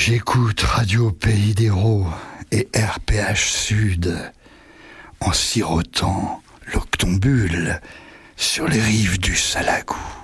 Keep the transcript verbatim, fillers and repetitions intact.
J'écoute Radio Pays d'Hérault et R P H Sud en sirotant l'octombule sur les rives du Salagou.